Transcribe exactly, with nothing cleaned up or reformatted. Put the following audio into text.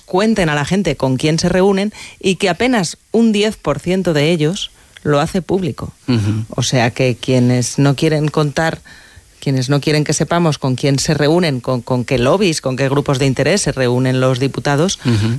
cuenten a la gente con quién se reúnen y que apenas un diez por ciento de ellos lo hace público. Uh-huh. O sea que quienes no quieren contar, quienes no quieren que sepamos con quién se reúnen, con, con qué lobbies, con qué grupos de interés se reúnen los diputados, uh-huh.